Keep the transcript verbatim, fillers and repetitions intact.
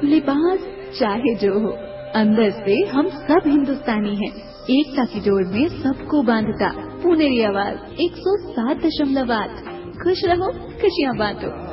लिबास चाहे जो हो, अंदर से हम सब हिंदुस्तानी हैं। एकता की डोर में सबको बांधता पुनेरी आवाज एक सौ सात दशमलव आठ। खुश रहो, खुशियाँ बांटो।